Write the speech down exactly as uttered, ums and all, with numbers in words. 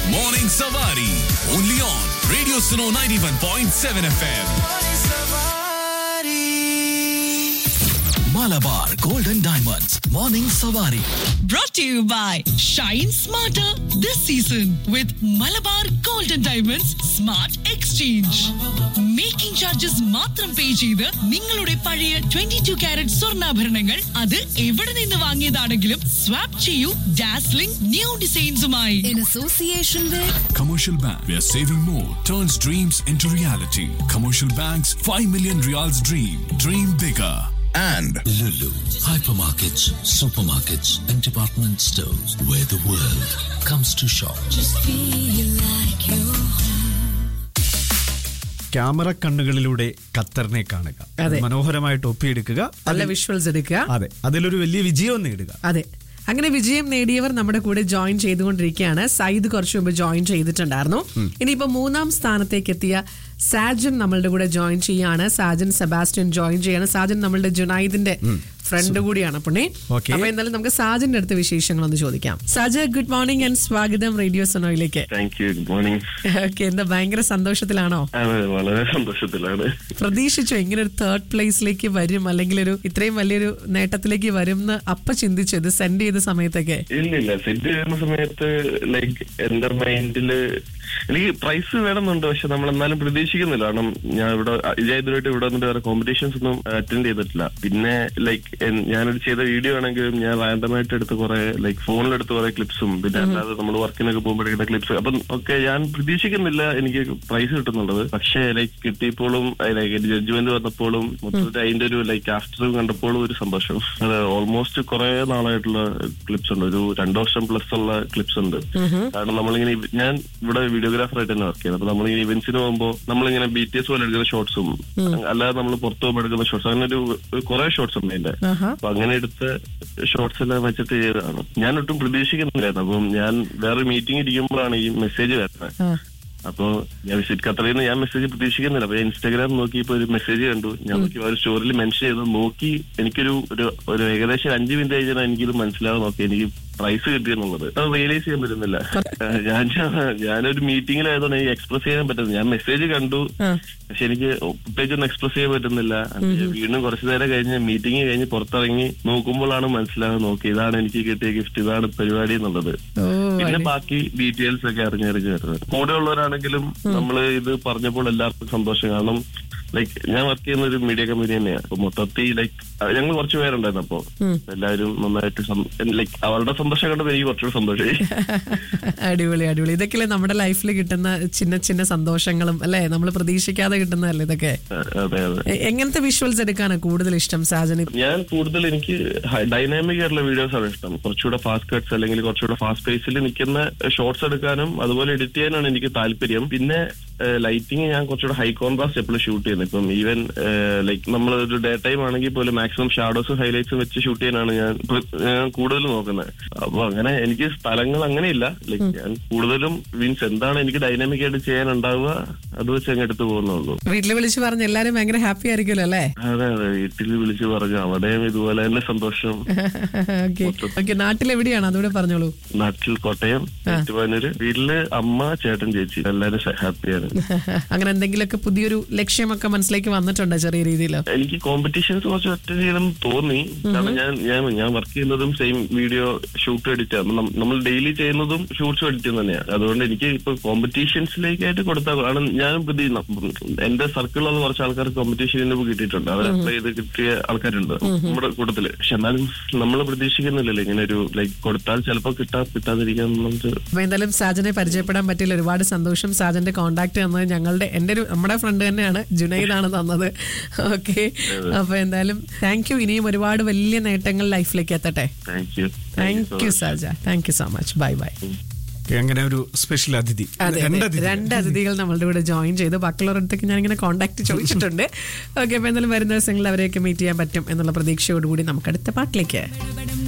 Morning Savari. Only on Radio Suno ninety-one point seven F M. Malabar Golden Diamonds. Morning Savari. Brought to you by Shine Smarter this season with Malabar Golden Diamonds Smart Exchange. Making charges മാത്രം പേ ചെയ്ത് നിങ്ങളുടെ പഴയ twenty-two carrot സ്വർണ്ണാഭരണങ്ങൾ അത് എവിടെ നിന്ന് വാങ്ങിയതാണെങ്കിലും swap ചെയ്യൂ dazzling new ഡിസൈൻസുമായി. In association with Commercial Bank, where saving more turns dreams into reality. Commercial Bank's five million reals dream. Dream bigger. And Lulu, hypermarkets, supermarkets, and department stores where the world comes to shop. just feel like you're camera കണ്ണുകളിലൂടെ ഖത്തറിനെ കാണുക, അതെ. മനോഹരമായിട്ട് ഒപ്പിയെടുക്കുക, നല്ല visuals എടുക്കുക. അതെ, അതിലൊരു വലിയ വിജയം നേടുക. അതെ, അങ്ങനെ വിജയം നേടിയവർ നമ്മുടെ കൂടെ ജോയിൻ ചെയ്തുകൊണ്ടിരിക്കുകയാണ്. സയ്യിദ് കുറച്ചു മുമ്പ് ജോയിൻ ചെയ്തിട്ടുണ്ടായിരുന്നു. ഇനിയിപ്പോ മൂന്നാം സ്ഥാനത്തേക്ക് എത്തിയ സാജൻ നമ്മളുടെ കൂടെ ജോയിൻ ചെയ്യാണ്. സാജൻ സെബാസ്റ്റ്യൻ ജോയിൻ ചെയ്യാണ്. സാജൻ നമ്മളുടെ ജുനൈദിന്റെ ഫ്രണ്ട് കൂടിയാണ്. പുണ്ണി Okay. അപ്പൊ എന്തായാലും നമുക്ക് സാജന്റെ അടുത്ത വിശേഷങ്ങൾ ഒന്ന് ചോദിക്കാം. സാജ, ഗുഡ് മോർണിംഗ് ആൻഡ് സ്വാഗതം radio സൊനോയിലേക്ക്. Thank you. Good morning. Okay, എന്താ ഭയങ്കര സന്തോഷത്തിലാണോ? അതെ, വളരെ സന്തോഷത്തിലാണ്. പ്രതീക്ഷിച്ചോ ഇങ്ങനെ ഒരു തേർഡ് പ്ലേസിലേക്ക് വരും, അല്ലെങ്കിൽ ഒരു ഇത്രയും വലിയൊരു നേട്ടത്തിലേക്ക് വരും എന്ന് അപ്പ ചിന്തിച്ചു ഇത് സെൻഡ് ചെയ്ത സമയത്തൊക്കെ? ഇല്ലില്ല, സെറ്റ് ചെയ്യുന്ന സമയത്ത് ലൈക്ക് എന്റെ മൈൻഡില് എനിക്ക് പ്രൈസ് വേണമെന്നുണ്ട്, പക്ഷെ നമ്മൾ എന്നാലും പ്രതീക്ഷിക്കുന്നില്ല. കാരണം ഞാൻ ഇവിടെ ഇതായതുമായിട്ട് ഇവിടെ വന്നിട്ട് വേറെ കോമ്പറ്റീഷൻസ് ഒന്നും അറ്റൻഡ് ചെയ്തിട്ടില്ല. പിന്നെ ലൈക്ക് ഞാനൊരു ചെയ്ത വീഡിയോ ആണെങ്കിലും ഞാൻ റാൻഡമായിട്ട് എടുത്ത് കുറെ ലൈക്ക് ഫോണിലെടുത്ത് കുറെ ക്ലിപ്സും പിന്നെ അല്ലാതെ നമ്മൾ വർക്കിനൊക്കെ പോകുമ്പോഴേക്കുന്ന ക്ലിപ്സ് അപ്പം ഒക്കെ ഞാൻ പ്രതീക്ഷിക്കുന്നില്ല എനിക്ക് പ്രൈസ് കിട്ടുന്നുള്ളത്. പക്ഷേ ലൈക്ക് കിട്ടിയപ്പോഴും ലൈക്ക് ജഡ്ജ്മെന്റ് വന്നപ്പോഴും മൊത്തത്തിൽ അതിന്റെ ഒരു ലൈക്ക് ആഫ്റ്റർ കണ്ടപ്പോഴും ഒരു സന്തോഷം. അത് ഓൾമോസ്റ്റ് കുറെ നാളായിട്ടുള്ള ക്ലിപ്സ് ഉണ്ട്, ഒരു രണ്ടു വർഷം പ്ലസ് ഉള്ള ക്ലിപ്സ് ഉണ്ട്. കാരണം നമ്മളിങ്ങനെ ഞാൻ ഇവിടെ വീഡിയോഗ്രാഫർ ആയിട്ട് തന്നെ വർക്ക് ചെയ്യുന്നത്. അപ്പൊ നമ്മളിങ്ങനെ ഇവന്റ്സിന് പോകുമ്പോൾ നമ്മളിങ്ങനെ ബി ടി എസ് പോലെ എടുക്കുന്ന ഷോർട്സും അല്ലാതെ നമ്മൾ പുറത്തു പോകുമ്പോൾ എടുക്കുന്ന ഷോർട്സ് അങ്ങനെ ഒരു കുറെ ഷോർട്സ് ഉണ്ട് അതിന്റെ. അപ്പൊ അങ്ങനെ എടുത്ത ഷോർട്സ് എല്ലാം വെച്ചിട്ട് ചെയ്തതാണ്. ഞാൻ ഒട്ടും പ്രതീക്ഷിക്കുന്നില്ലായിരുന്നു. അപ്പം ഞാൻ വേറെ മീറ്റിംഗ് ഇരിക്കുമ്പോഴാണ് ഈ മെസ്സേജ് വരുന്നത്. അപ്പൊ ഞാൻ വിസിറ്റ് ഖത്തറിൽ നിന്ന് ഞാൻ മെസ്സേജ് പ്രതീക്ഷിക്കുന്നില്ല. അപ്പൊ ഇൻസ്റ്റാഗ്രാം നോക്കിയപ്പോ ഒരു മെസ്സേജ് കണ്ടു. ഞാൻ നോക്കി ഒരു സ്റ്റോറിയിൽ മെൻഷൻ ചെയ്ത് നോക്കി എനിക്കൊരു ഒരു ഏകദേശം അഞ്ച് മിനിറ്റ് കഴിഞ്ഞാൽ എനിക്കിത് മനസ്സിലാവാൻ നോക്കി എനിക്ക് പ്രൈസ് കിട്ടിയെന്നുള്ളത്. അത് റിയലൈസ് ചെയ്യാൻ പറ്റുന്നില്ല. ഞാൻ ഞാനൊരു മീറ്റിംഗിലായതുകൊണ്ട് എനിക്ക് എക്സ്പ്രസ് ചെയ്യാൻ പറ്റുന്നില്ല. ഞാൻ മെസ്സേജ് കണ്ടു, പക്ഷെ എനിക്ക് പ്രത്യേകിച്ച് ഒന്നും എക്സ്പ്രസ് ചെയ്യാൻ പറ്റുന്നില്ല. വീണ്ടും കുറച്ചു നേരം കഴിഞ്ഞ് മീറ്റിംഗ് കഴിഞ്ഞ് പുറത്തിറങ്ങി നോക്കുമ്പോഴാണ് മനസ്സിലാവുന്നത് നോക്കി ഇതാണ് എനിക്ക് കിട്ടിയ ഗിഫ്റ്റ്, ഇതാണ് പരിപാടി എന്നുള്ളത്. പിന്നെ ബാക്കി ഡീറ്റെയിൽസ് ഒക്കെ അറിഞ്ഞറിഞ്ഞ് വരുന്നത്. കൂടെ ഉള്ളവരാണെങ്കിലും നമ്മൾ ഇത് പറഞ്ഞപ്പോൾ എല്ലാവർക്കും സന്തോഷം. കാരണം ലൈക്ക് ഞാൻ വർക്ക് ചെയ്യുന്ന ഒരു മീഡിയ കമ്പനി തന്നെയാണ്. അപ്പൊ മൊത്തത്തിൽ ലൈക്ക് ഞങ്ങൾ കുറച്ച് പേരുണ്ടായിരുന്നു. അപ്പൊ എല്ലാവരും നന്നായിട്ട് ലൈക്ക് അവളുടെ സന്തോഷം കണ്ടത് എനിക്ക് കുറച്ചുകൂടെ സന്തോഷമായി. അടിപൊളി അടിപൊളി. ഇതൊക്കെയല്ലേ നമ്മുടെ ലൈഫിൽ കിട്ടുന്ന ചിന്ന ചിന്ന സന്തോഷങ്ങളും അല്ലെ, നമ്മൾ പ്രതീക്ഷിക്കാതെ കിട്ടുന്നതല്ലേ ഇതൊക്കെ. അതെ അതെ. എങ്ങനത്തെ വിഷ്വൽസ് എടുക്കാനാണ് കൂടുതൽ ഇഷ്ടം സാജന്? ഞാൻ കൂടുതൽ എനിക്ക് ഡൈനാമിക് ആയിട്ടുള്ള വീഡിയോസ് ആണ് ഇഷ്ടം. കുറച്ചുകൂടെ ഫാസ്റ്റ് കട്ട്സ് അല്ലെങ്കിൽ കുറച്ചുകൂടെ ഫാസ്റ്റ് പേസിൽ നിൽക്കുന്ന ഷോർട്സ് എടുക്കാനും അതുപോലെ എഡിറ്റ് ചെയ്യാനാണ് എനിക്ക് താല്പര്യം. പിന്നെ ലൈറ്റിങ് ഞാൻ കുറച്ചുകൂടെ ഹൈ കോൺട്രാസ്റ്റ് എപ്പോഴും ഷൂട്ട് ചെയ്യുന്നത്. ഇപ്പം ഈവൻ ലൈക്ക് നമ്മൾ ഒരു ഡേ ടൈം ആണെങ്കിൽ പോലും മാക്സിമം ഷാഡോസും ഹൈലൈറ്റ്സും വെച്ച് ഷൂട്ട് ചെയ്യാനാണ് ഞാൻ ഞാൻ കൂടുതൽ നോക്കുന്നത്. അപ്പൊ അങ്ങനെ എനിക്ക് സ്ഥലങ്ങൾ അങ്ങനെയില്ല. ലൈക്ക് ഞാൻ കൂടുതലും മീൻസ് എന്താണ് എനിക്ക് ഡൈനാമിക് ആയിട്ട് ചെയ്യാനുണ്ടാവുക അത് വെച്ച് അങ്ങ് എടുത്തു പോകുന്നുള്ളൂ. വീട്ടിൽ വിളിച്ച് പറഞ്ഞ് എല്ലാരും ഭയങ്കര ഹാപ്പി ആയിരിക്കുമല്ലോ അല്ലേ? അതെ അതെ, വീട്ടിൽ വിളിച്ച് പറഞ്ഞു അവിടെയും ഇതുപോലെ തന്നെ സന്തോഷം. നാട്ടിൽ എവിടെയാണ് അതുകൂടെ പറഞ്ഞോളൂ. നാട്ടിൽ കോട്ടയം ഏറ്റുമാനൂര്. വീട്ടില് അമ്മ ചേട്ടൻ ചേച്ചി എല്ലാരും ഹാപ്പിയാണ്. അങ്ങനെ എന്തെങ്കിലുമൊക്കെ പുതിയൊരു ലക്ഷ്യമൊക്കെ മനസ്സിലേക്ക് വന്നിട്ടുണ്ടോ ചെറിയ രീതിയിൽ? എനിക്ക് കോമ്പറ്റീഷൻസ് കുറച്ച് അറ്റൻഡ് ചെയ്യണം തോന്നി. കാരണം ഞാൻ ഞാൻ ഞാൻ വർക്ക് ചെയ്യുന്നതും സെയിം വീഡിയോ ഷൂട്ട് എഡിറ്റ് നമ്മൾ ഡെയിലി ചെയ്യുന്നതും ഷൂട്ട്സും എഡിറ്റ് തന്നെയാണ്. അതുകൊണ്ട് എനിക്ക് ഇപ്പൊ കോമ്പറ്റീഷൻസിലേക്കായിട്ട് കൊടുത്താൽ കാരണം ഞാനും പ്രതി എന്റെ സർക്കിളിലുള്ള കുറച്ച് ആൾക്കാർക്ക് കോമ്പറ്റീഷന് കിട്ടിയിട്ടുണ്ട്. അവർ അപ്ലൈ ചെയ്ത് കിട്ടിയ ആൾക്കാരുണ്ട് നമ്മുടെ കൂട്ടത്തില്. പക്ഷെ എന്നാലും നമ്മൾ പ്രതീക്ഷിക്കുന്നില്ലല്ലോ ഇങ്ങനെ ഒരു ലൈക്ക് കൊടുത്താൽ ചിലപ്പോൾ കിട്ടാ കിട്ടാതിരിക്കാൻ. അപ്പൊ എന്തായാലും സാജനെ പരിചയപ്പെടാൻ പറ്റില്ല, ഒരുപാട് സന്തോഷം. സാജന്റെ കോൺടാക്ട് തന്നത് ഞങ്ങളുടെ എന്റെ ഒരു നമ്മുടെ ഫ്രണ്ട് തന്നെയാണ്, ജുനൈദാണ് തന്നത്. ഓക്കെ, അപ്പൊ എന്തായാലും താങ്ക് യു. ഇനിയും ഒരുപാട് വലിയ നേട്ടങ്ങൾ ലൈഫിലേക്ക് എത്തട്ടെ. Thank you thank you സാജ, thank you so much. Bye bye. അങ്ങനെ ഒരു സ്പെഷ്യൽ അതിഥി, രണ്ട് അതിഥികൾ നമ്മളുടെ കൂടെ ജോയിൻ ചെയ്തു. ബാക്കിയുള്ളവരടുത്തേക്ക് ഞാൻ ഇങ്ങനെ കോൺടാക്ട് ചോദിച്ചിട്ടുണ്ട്. ഓക്കെ, അപ്പൊ എന്തായാലും വരുന്ന ദിവസങ്ങളിൽ അവരെയൊക്കെ മീറ്റ് ചെയ്യാൻ പറ്റും എന്നുള്ള പ്രതീക്ഷയോടുകൂടി നമുക്ക് അടുത്ത പാട്ടിലേക്ക്